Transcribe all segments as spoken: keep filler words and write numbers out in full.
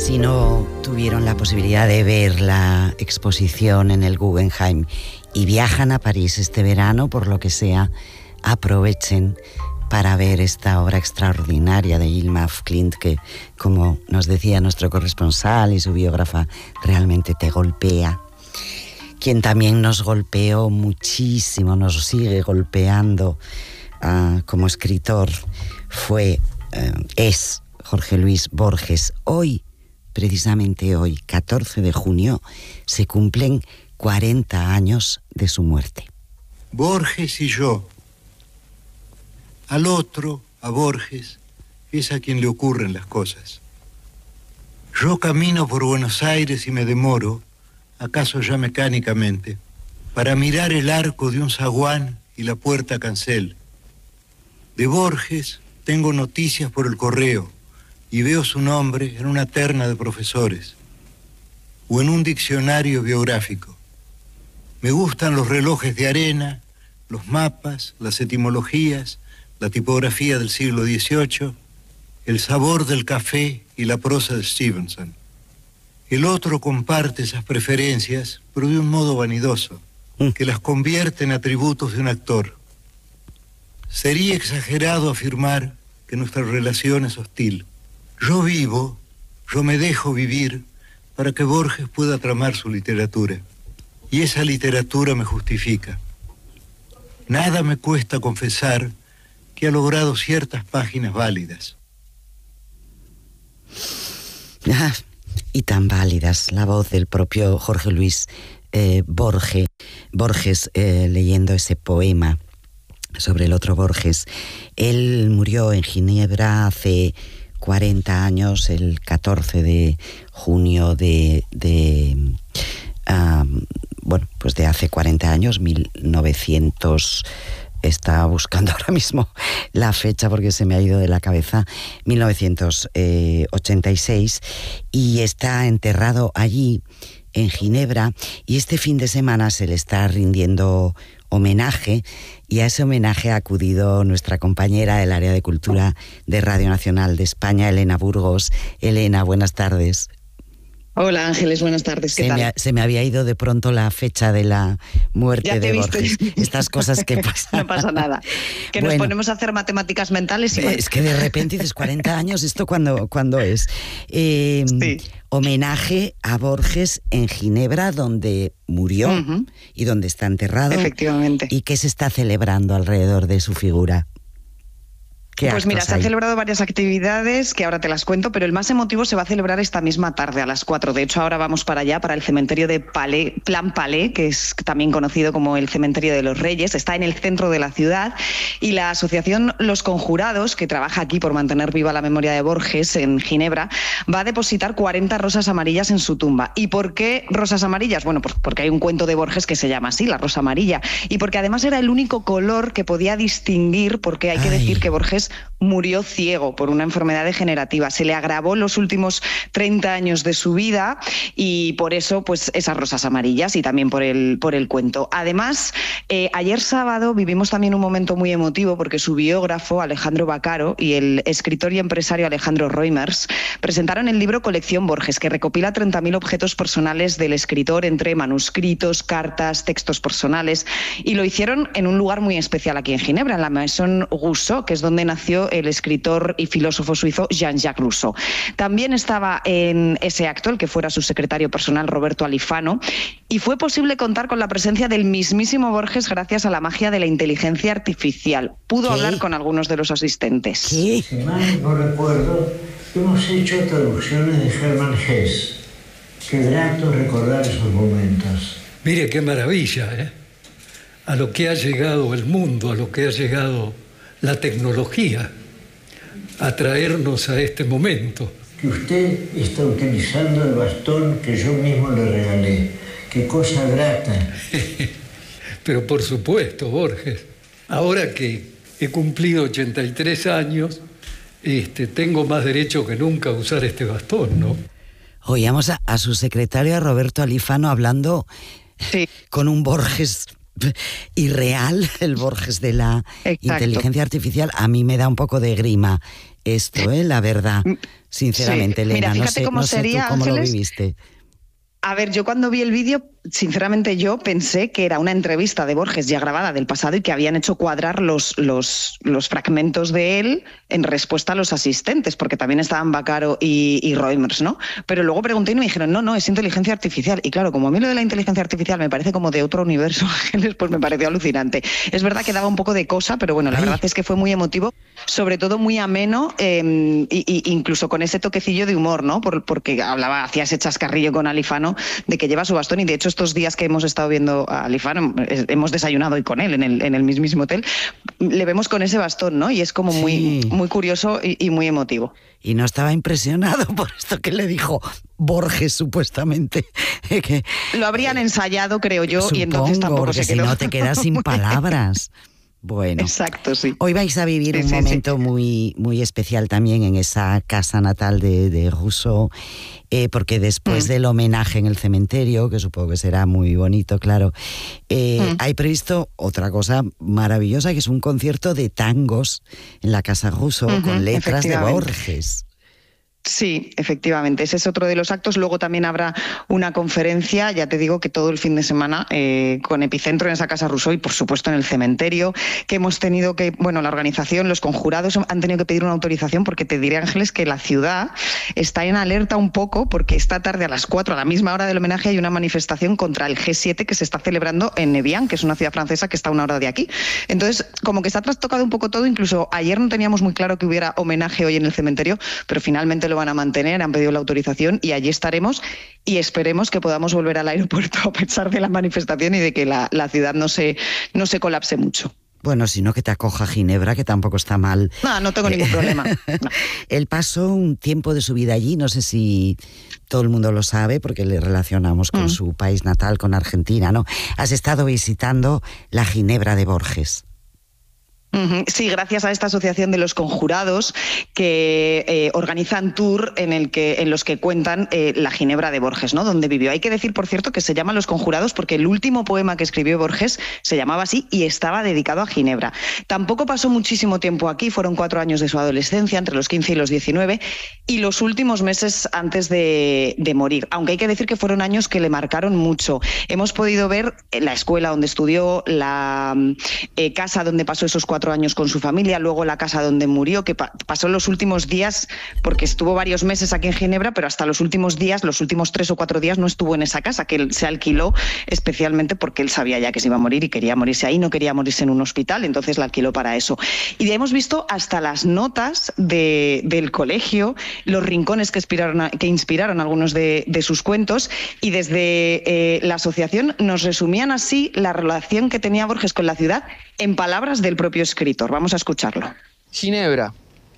Si no tuvieron la posibilidad de ver la exposición en el Guggenheim y viajan a París este verano, por lo que sea, aprovechen para ver esta obra extraordinaria de Yilmah af Klint, que, como nos decía nuestro corresponsal y su biógrafa, realmente te golpea. Quien también nos golpeó muchísimo, nos sigue golpeando uh, como escritor, fue, uh, es Jorge Luis Borges. Hoy, precisamente hoy, catorce de junio, se cumplen cuarenta años de su muerte. Borges y yo. Al otro, a Borges, es a quien le ocurren las cosas. Yo camino por Buenos Aires y me demoro, acaso ya mecánicamente, para mirar el arco de un zaguán y la puerta cancel. De Borges tengo noticias por el correo y veo su nombre en una terna de profesores o en un diccionario biográfico. Me gustan los relojes de arena, los mapas, las etimologías, la tipografía del siglo dieciocho, el sabor del café y la prosa de Stevenson. El otro comparte esas preferencias, pero de un modo vanidoso, que las convierte en atributos de un actor. Sería exagerado afirmar que nuestra relación es hostil. Yo vivo, yo me dejo vivir para que Borges pueda tramar su literatura. Y esa literatura me justifica. Nada me cuesta confesar que ha logrado ciertas páginas válidas. Ah, y tan válidas, la voz del propio Jorge Luis eh, Borges, Borges eh, leyendo ese poema sobre el otro Borges. Él murió en Ginebra hace cuarenta años, el catorce de junio de... de um, bueno, pues de hace cuarenta años, mil novecientos... Estaba buscando ahora mismo la fecha porque se me ha ido de la cabeza, mil novecientos ochenta y seis, y está enterrado allí, en Ginebra, y este fin de semana se le está rindiendo homenaje, y a ese homenaje ha acudido nuestra compañera del área de cultura de Radio Nacional de España, Elena Burgos. Elena, buenas tardes. Hola Ángeles, buenas tardes, ¿qué se tal? Me, se me había ido de pronto la fecha de la muerte de Borges. Estas cosas que pasan. No pasa nada. Que bueno, nos ponemos a hacer matemáticas mentales. Y es que de repente dices cuarenta años, ¿esto cuándo, cuándo es? Eh, sí. Homenaje a Borges en Ginebra, donde murió uh-huh. y donde está enterrado. Efectivamente. ¿Y qué se está celebrando alrededor de su figura? Pues mira, se han celebrado varias actividades que ahora te las cuento, pero el más emotivo se va a celebrar esta misma tarde a las cuatro. De hecho, ahora vamos para allá, para el cementerio de Palais, Plan Palais, que es también conocido como el Cementerio de los Reyes. Está en el centro de la ciudad y la asociación Los Conjurados, que trabaja aquí por mantener viva la memoria de Borges en Ginebra, va a depositar cuarenta rosas amarillas en su tumba. ¿Y por qué rosas amarillas? Bueno, pues porque hay un cuento de Borges que se llama así, la rosa amarilla, y porque además era el único color que podía distinguir, porque hay que Ay. decir que Borges murió ciego por una enfermedad degenerativa. Se le agravó los últimos treinta años de su vida y por eso pues esas rosas amarillas y también por el, por el cuento. Además, eh, ayer sábado vivimos también un momento muy emotivo porque su biógrafo Alejandro Baccaro y el escritor y empresario Alejandro Reumers presentaron el libro Colección Borges, que recopila treinta mil objetos personales del escritor entre manuscritos, cartas, textos personales, y lo hicieron en un lugar muy especial aquí en Ginebra, en la Maison Rousseau, que es donde nació el escritor y filósofo suizo Jean-Jacques Rousseau. También estaba en ese acto el que fuera su secretario personal Roberto Alifano, y fue posible contar con la presencia del mismísimo Borges gracias a la magia de la inteligencia artificial. Pudo ¿Qué? hablar con algunos de los asistentes. ¿Qué? Si mal no recuerdo, hemos hecho traducciones de Hermann Hesse. Qué grato recordar esos momentos. Mire qué maravilla, ¿eh? A lo que ha llegado el mundo, a lo que ha llegado la tecnología, a traernos a este momento. Que usted está utilizando el bastón que yo mismo le regalé. Qué cosa grata. Pero por supuesto, Borges, ahora que he cumplido ochenta y tres años, este, tengo más derecho que nunca a usar este bastón, ¿no? Oíamos a, a su secretario, a Roberto Alifano, hablando sí. con un Borges irreal, el Borges de la Exacto. inteligencia artificial. A mí me da un poco de grima esto, ¿eh? La verdad. Sinceramente, sí. Elena, Mira, no sé, cómo no sería, sé tú cómo Ángeles, lo viviste. A ver, yo cuando vi el vídeo, sinceramente yo pensé que era una entrevista de Borges ya grabada del pasado y que habían hecho cuadrar los, los, los fragmentos de él en respuesta a los asistentes, porque también estaban Bacaro y, y Reumers, ¿no? Pero luego pregunté y me dijeron, no, no, es inteligencia artificial. Y claro, como a mí lo de la inteligencia artificial me parece como de otro universo, Ángeles, pues me pareció alucinante. Es verdad que daba un poco de cosa, pero bueno, la Ay. verdad es que fue muy emotivo, sobre todo muy ameno, eh, y, y incluso con ese toquecillo de humor, ¿no? Por, porque hablaba, hacía ese chascarrillo con Alifano de que lleva su bastón, y de hecho estos días que hemos estado viendo a Alifano, hemos desayunado hoy con él en el, en el mismísimo hotel, le vemos con ese bastón, ¿no? Y es como muy, sí. muy curioso y, y muy emotivo. Y no estaba impresionado por esto que le dijo Borges, supuestamente. que Lo habrían ensayado, creo yo, Supongo, y entonces tampoco se quedó. Si no te quedas sin palabras. Bueno, exacto, sí. Hoy vais a vivir sí, un sí, momento sí. muy, muy especial también en esa casa natal de, de Rousseau, eh, porque después mm. del homenaje en el cementerio, que supongo que será muy bonito, claro, eh, mm. hay previsto otra cosa maravillosa, que es un concierto de tangos en la casa Rousseau, uh-huh, con letras de Borges. Sí, efectivamente, ese es otro de los actos. Luego también habrá una conferencia, ya te digo que todo el fin de semana, eh, con epicentro en esa casa Rousseau y por supuesto en el cementerio, que hemos tenido que, bueno, la organización, los conjurados han tenido que pedir una autorización, porque te diré, Ángeles, que la ciudad está en alerta un poco, porque esta tarde a las cuatro, a la misma hora del homenaje, hay una manifestación contra el G siete que se está celebrando en Evian, que es una ciudad francesa que está a una hora de aquí. Entonces, como que se ha trastocado un poco todo, incluso ayer no teníamos muy claro que hubiera homenaje hoy en el cementerio, pero finalmente lo van a mantener, han pedido la autorización y allí estaremos, y esperemos que podamos volver al aeropuerto a pesar de la manifestación y de que la, la ciudad no se, no se colapse mucho. Bueno, si no, que te acoja Ginebra, que tampoco está mal. No, no tengo ningún problema. No. Él pasó un tiempo de su vida allí, no sé si todo el mundo lo sabe, porque le relacionamos con mm. su país natal, con Argentina, ¿no? Has estado visitando la Ginebra de Borges. Sí, gracias a esta asociación de los conjurados que eh, organizan tour en el que en los que cuentan eh, la Ginebra de Borges, ¿no? Donde vivió. Hay que decir, por cierto, que se llaman Los Conjurados porque el último poema que escribió Borges se llamaba así y estaba dedicado a Ginebra. Tampoco pasó muchísimo tiempo aquí, fueron cuatro años de su adolescencia, entre los quince y los diecinueve, y los últimos meses antes de, de morir. Aunque hay que decir que fueron años que le marcaron mucho. Hemos podido ver la escuela donde estudió, la eh, casa donde pasó esos cuatro años con su familia, luego la casa donde murió, que pa- pasó los últimos días, porque estuvo varios meses aquí en Ginebra, pero hasta los últimos días, los últimos tres o cuatro días no estuvo en esa casa, que él se alquiló especialmente porque él sabía ya que se iba a morir y quería morirse ahí, no quería morirse en un hospital, entonces la alquiló para eso. Y hemos visto hasta las notas de, del colegio, los rincones que inspiraron, a, que inspiraron algunos de, de sus cuentos, y desde eh, la asociación nos resumían así la relación que tenía Borges con la ciudad en palabras del propio escritor. Vamos a escucharlo. Ginebra.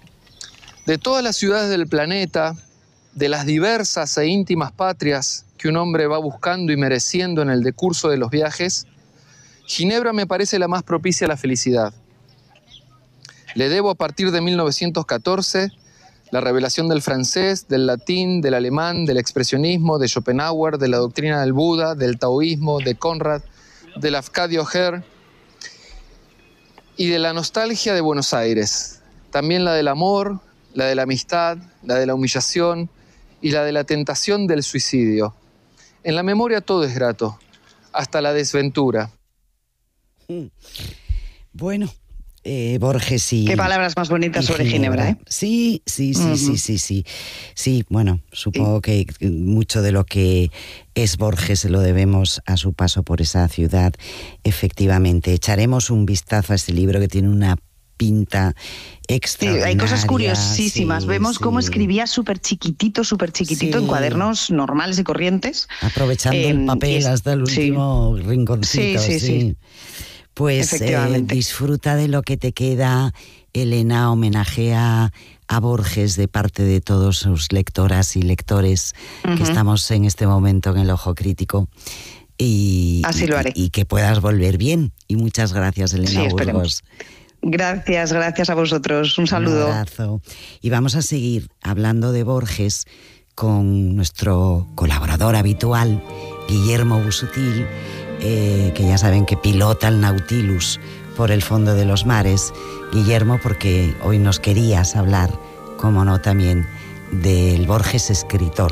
De todas las ciudades del planeta, de las diversas e íntimas patrias que un hombre va buscando y mereciendo en el decurso de los viajes, Ginebra me parece la más propicia a la felicidad. Le debo a partir de mil novecientos catorce la revelación del francés, del latín, del alemán, del expresionismo, de Schopenhauer, de la doctrina del Buda, del taoísmo, de Conrad, del Afcadio Her, y de la nostalgia de Buenos Aires, también la del amor, la de la amistad, la de la humillación y la de la tentación del suicidio. En la memoria todo es grato, hasta la desventura. Bueno, eh, Borges y... Qué palabras más bonitas sobre Ginebra, Ginebra, ¿eh? Sí, sí, sí, uh-huh. sí, sí, sí. Sí, bueno, supongo sí. que mucho de lo que es Borges se lo debemos a su paso por esa ciudad. Efectivamente, echaremos un vistazo a este libro que tiene una pinta extraordinaria. Sí, hay cosas curiosísimas. Sí, Vemos sí. cómo escribía súper chiquitito, súper chiquitito, sí. en cuadernos normales y corrientes. Aprovechando eh, el papel es, hasta el último sí. rinconcito. Sí, sí, sí. sí. Pues eh, disfruta de lo que te queda, Elena. Homenajea a Borges de parte de todos sus lectoras y lectores uh-huh. que estamos en este momento en el Ojo Crítico. Y, Así lo haré. Y, y que puedas volver bien. Y muchas gracias, Elena sí, Burgos. Gracias, gracias a vosotros. Un saludo. Un abrazo. Y vamos a seguir hablando de Borges con nuestro colaborador habitual, Guillermo Busutil, eh, que ya saben que pilota el Nautilus por el fondo de los mares. Guillermo, porque hoy nos querías hablar como no, también del Borges escritor.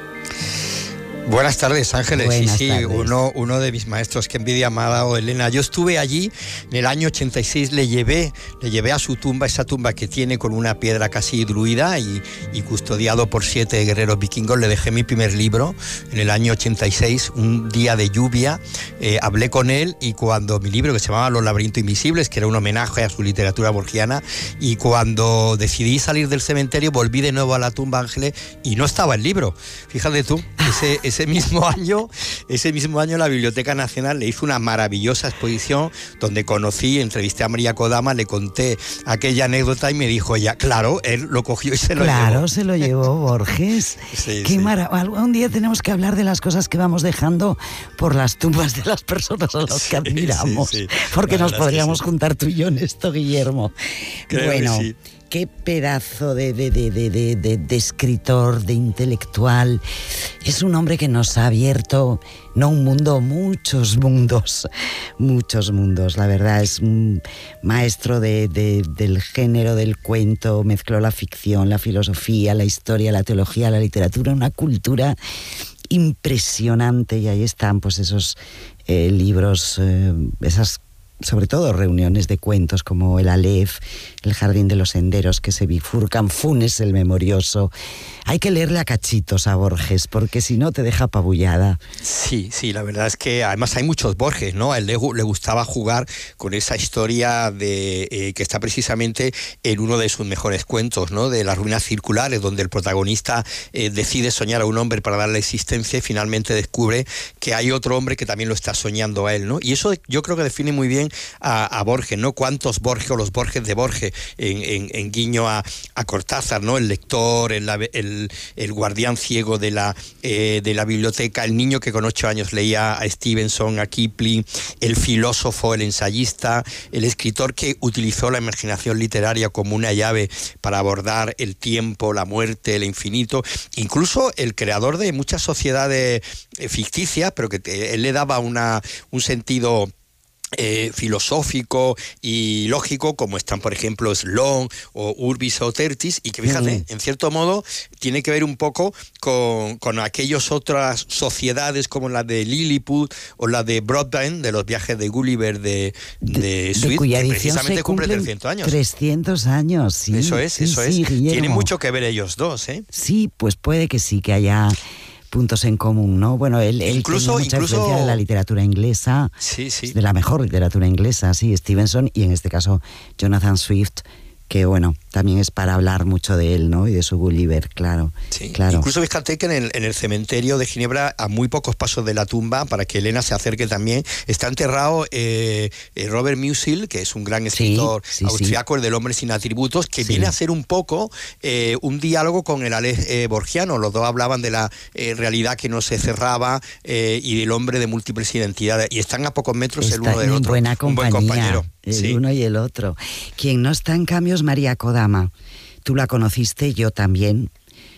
Buenas tardes, Ángeles. Buenas sí, sí, tardes. Uno, uno de mis maestros, qué envidia me ha dado Elena. Yo estuve allí en el año ochenta y seis, le llevé, le llevé a su tumba, esa tumba que tiene con una piedra casi druida y, y custodiado por siete guerreros vikingos. Le dejé mi primer libro en el año ochenta y seis, un día de lluvia. Eh, hablé con él y cuando mi libro, que se llamaba Los laberintos invisibles, que era un homenaje a su literatura borgiana, y cuando decidí salir del cementerio volví de nuevo a la tumba, Ángeles, y no estaba el libro. Fíjate tú, ese, ese mismo año, ese mismo año la Biblioteca Nacional le hizo una maravillosa exposición donde conocí, entrevisté a María Kodama, le conté aquella anécdota y me dijo ella, claro, él lo cogió y se lo claro, llevó. Claro, se lo llevó Borges. Sí, Qué sí. maravilla. Un día tenemos que hablar de las cosas que vamos dejando por las tumbas de las personas a las que admiramos. Sí, sí. Porque La nos verdad podríamos es que sí. juntar tú y yo en esto, Guillermo. Creo bueno. que sí. Qué pedazo de, de, de, de, de, de, de escritor, de intelectual. Es un hombre que nos ha abierto, no un mundo, muchos mundos, muchos mundos. La verdad, es un maestro de, de, del género del cuento, mezcló la ficción, la filosofía, la historia, la teología, la literatura, una cultura impresionante. Y ahí están pues esos eh, libros, eh, esas sobre todo reuniones de cuentos como el Aleph, el Jardín de los Senderos que se bifurcan, Funes el Memorioso. Hay que leerle a cachitos a Borges, porque si no te deja apabullada. Sí, sí, la verdad es que además hay muchos Borges, ¿no? A él le, le gustaba jugar con esa historia de eh, que está precisamente en uno de sus mejores cuentos, ¿no? De las ruinas circulares, donde el protagonista eh, decide soñar a un hombre para darle existencia y finalmente descubre que hay otro hombre que también lo está soñando a él, ¿no? Y eso yo creo que define muy bien a, a Borges, ¿no? Cuántos Borges o los Borges de Borges, en, en, en guiño a, a Cortázar, ¿no? El lector, el, el, el guardián ciego de la, eh, de la biblioteca, el niño que con ocho años leía a Stevenson, a Kipling, el filósofo, el ensayista, el escritor que utilizó la imaginación literaria como una llave para abordar el tiempo, la muerte, el infinito, incluso el creador de muchas sociedades ficticias, pero que te, él le daba una, un sentido Eh, filosófico y lógico, como están por ejemplo Sloan o Urbis o Tertis, y que fíjate, mm. en cierto modo tiene que ver un poco con, con aquellas otras sociedades como la de Lilliput o la de Broadbent, de los viajes de Gulliver de, de, de Swift, que precisamente cumple trescientos años. trescientos años, sí. Eso es, sí, eso sí, es. Guillermo. Tienen mucho que ver ellos dos, ¿eh? Sí, pues puede que sí, que haya puntos en común, ¿no? Bueno, él, él incluso, tiene mucha incluso... influencia de la literatura inglesa, sí, sí. de la mejor literatura inglesa, sí, Stevenson, y en este caso Jonathan Swift, que bueno, también es para hablar mucho de él, ¿no? Y de su Gulliver, claro. Sí, claro. Incluso fíjate que en el, en el cementerio de Ginebra, a muy pocos pasos de la tumba, para que Elena se acerque también, está enterrado eh, eh, Robert Musil, que es un gran escritor sí, sí, austriaco, sí. el del hombre sin atributos, que sí. viene a hacer un poco eh, un diálogo con el Aleph eh, borgiano. Los dos hablaban de la eh, realidad que no se cerraba eh, y del hombre de múltiples identidades. Y están a pocos metros está el uno del otro. Buena un buen compañero. El sí. uno y el otro. Quien no está en cambio es María Kodama. Tú la conociste, yo también.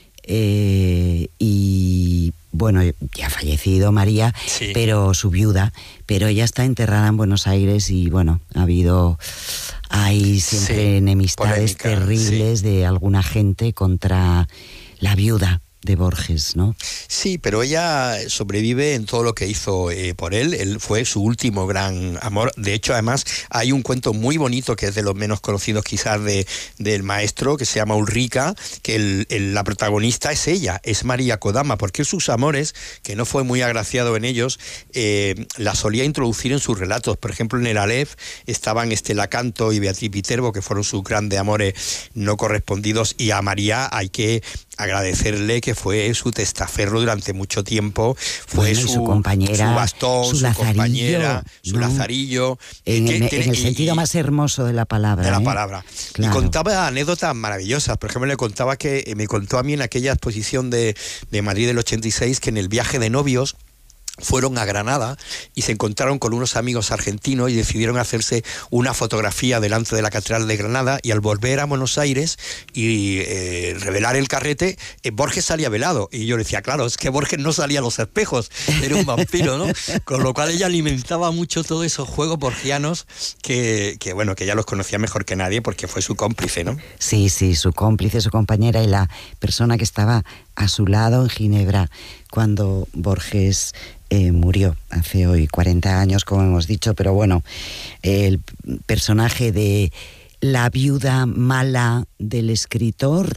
Eh, y bueno, ya ha fallecido María, sí. pero su viuda, pero ella está enterrada en Buenos Aires y bueno, ha habido, hay siempre sí, enemistades polémica, terribles sí. de alguna gente contra la viuda de Borges, ¿no? Sí, pero ella sobrevive en todo lo que hizo eh, por él. Él fue su último gran amor. De hecho, además, hay un cuento muy bonito que es de los menos conocidos quizás de, del maestro, que se llama Ulrica, que el, el, la protagonista es ella, es María Kodama, porque sus amores, que no fue muy agraciado en ellos, eh, la solía introducir en sus relatos. Por ejemplo, en el Aleph estaban Estela Canto y Beatriz Viterbo, que fueron sus grandes amores no correspondidos, y a María hay que agradecerle que fue su testaferro durante mucho tiempo, fue bueno, su, su compañera, su bastón, su, su compañera, su ¿no? lazarillo. En, que, el, tiene, en el y, sentido más hermoso de la palabra. De la ¿eh? palabra. Claro. Y contaba anécdotas maravillosas. Por ejemplo, le contaba que, me contó a mí en aquella exposición de, de Madrid del ochenta y seis, que en el viaje de novios, fueron a Granada y se encontraron con unos amigos argentinos y decidieron hacerse una fotografía delante de la Catedral de Granada, y al volver a Buenos Aires y eh, revelar el carrete, eh, Borges salía velado, y yo decía, claro, es que Borges no salía a los espejos, era un vampiro, ¿no? Con lo cual ella alimentaba mucho todos esos juegos borgianos que, que, bueno, que ella los conocía mejor que nadie porque fue su cómplice, ¿no? Sí, sí, su cómplice, su compañera y la persona que estaba a su lado en Ginebra cuando Borges eh, murió hace hoy cuarenta años, como hemos dicho, pero bueno, el personaje de la viuda mala del escritor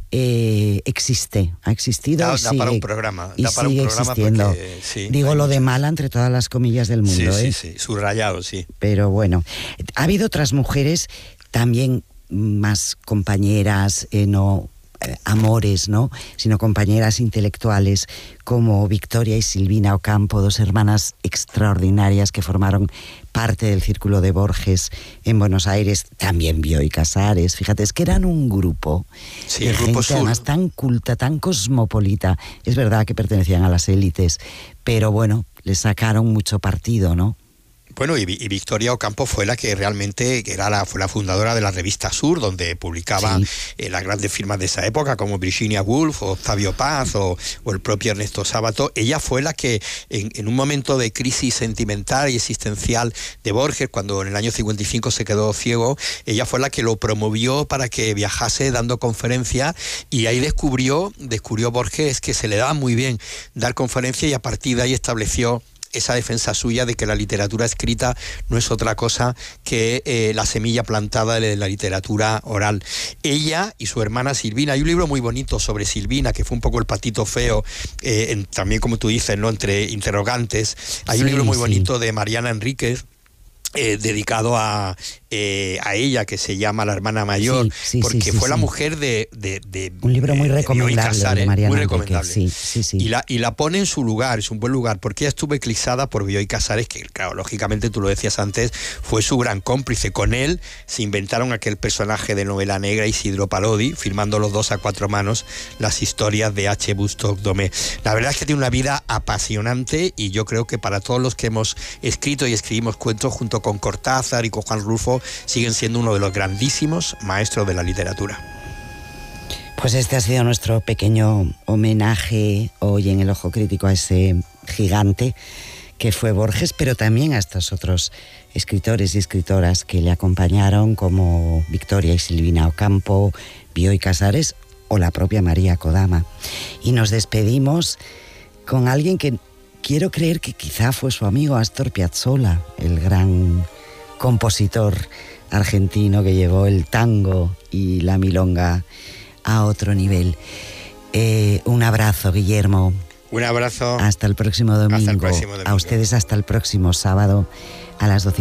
eh, existe, ha existido da, y da sigue, para un programa, y da para sigue un programa existiendo. Porque, sí, digo lo de mala entre todas las comillas del mundo, sí, ¿eh? sí, sí, subrayado, sí. Pero bueno, ha habido otras mujeres también más compañeras, eh, no eh, amores, ¿no? Sino compañeras intelectuales como Victoria y Silvina Ocampo, dos hermanas extraordinarias que formaron parte del círculo de Borges en Buenos Aires, también Bioy Casares. Fíjate, es que eran un grupo sí, de el gente grupo Sur. Además tan culta, tan cosmopolita. Es verdad que pertenecían a las élites, pero bueno, le sacaron mucho partido, ¿no? Bueno, y, y Victoria Ocampo fue la que realmente era la, fue la fundadora de la revista Sur, donde publicaba sí. eh, las grandes firmas de esa época, como Virginia Woolf o Octavio Paz o, o el propio Ernesto Sábato. Ella fue la que, en, en un momento de crisis sentimental y existencial de Borges, cuando en el año cincuenta y cinco se quedó ciego, ella fue la que lo promovió para que viajase dando conferencias, y ahí descubrió, descubrió Borges que se le daba muy bien dar conferencias, y a partir de ahí estableció esa defensa suya de que la literatura escrita no es otra cosa que eh, la semilla plantada de la literatura oral. Ella y su hermana Silvina, hay un libro muy bonito sobre Silvina, que fue un poco el patito feo, eh, en, también como tú dices, ¿no? Entre interrogantes. Hay sí, un libro muy sí. bonito de Mariana Enríquez, Eh, dedicado a, eh, a ella, que se llama La hermana mayor, sí, sí, porque sí, sí, fue sí. la mujer de, de, de un libro muy de, recomendable de, Casares, de Mariana muy recomendable. Enrique, sí, sí, sí. Y, la, y la pone en su lugar, es un buen lugar, porque ella estuvo eclipsada por Bioy Casares, que claro, lógicamente tú lo decías antes, fue su gran cómplice. Con él se inventaron aquel personaje de novela negra, Isidro Parodi, firmando los dos a cuatro manos las historias de H. Bustock Domé. La verdad es que tiene una vida apasionante, y yo creo que para todos los que hemos escrito y escribimos cuentos, junto con Cortázar y con Juan Rulfo, siguen siendo uno de los grandísimos maestros de la literatura. Pues este ha sido nuestro pequeño homenaje hoy en El Ojo Crítico a ese gigante que fue Borges, pero también a estos otros escritores y escritoras que le acompañaron, como Victoria y Silvina Ocampo, Bioy Casares o la propia María Kodama. Y nos despedimos con alguien que quiero creer que quizá fue su amigo Astor Piazzolla, el gran compositor argentino que llevó el tango y la milonga a otro nivel. Eh, un abrazo, Guillermo. Un abrazo. Hasta el próximo domingo. Hasta el próximo domingo. A ustedes hasta el próximo sábado a las doce.